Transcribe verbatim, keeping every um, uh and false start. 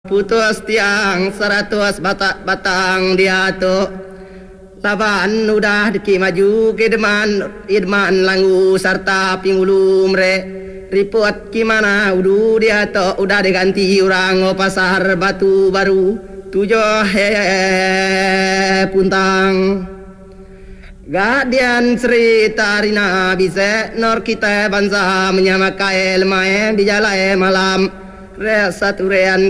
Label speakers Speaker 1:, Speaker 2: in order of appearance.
Speaker 1: Putus tiang seratus batak batang dia tu laban udah diki maju ke deman idman langu serta pingulu mre report gimana udu dia tu udah diganti orang o pasar batu baru tujuh he puntang gadian cerita rina bisa nor kita bangsa menyamakai main di jalan malam re satu rean